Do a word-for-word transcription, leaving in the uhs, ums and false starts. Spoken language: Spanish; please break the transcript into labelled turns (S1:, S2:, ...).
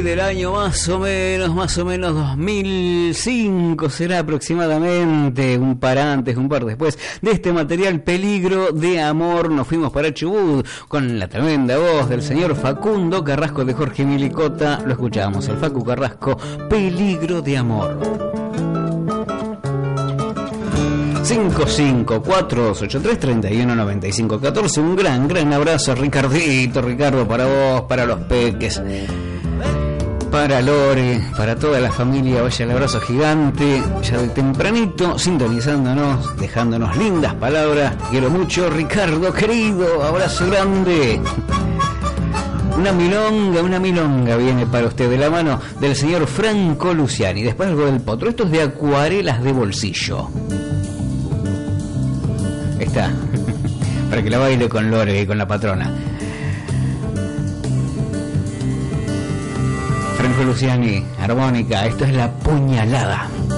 S1: del año más o menos, más o menos dos mil cinco será aproximadamente, un par antes, un par después de este material Peligro de Amor. Nos fuimos para Chubut con la tremenda voz del señor Facundo Carrasco de Jorge Milicota. Lo escuchamos, el Facu Carrasco, Peligro de Amor. cinco cinco cuatro dos ocho tres tres uno nueve cinco uno cuatro. Un gran, gran abrazo, Ricardito, Ricardo, para vos, para los peques, para Lore, para toda la familia. Vaya el abrazo gigante, ya de tempranito, sintonizándonos, dejándonos lindas palabras. Te quiero mucho, Ricardo, querido, abrazo grande. Una milonga, una milonga viene para usted de la mano del señor Franco Luciani. Después algo del Potro. Esto es de Acuarelas de Bolsillo. Está, para que la baile con Lore y con la patrona. Franco Luciani, armónica, esto es La Puñalada.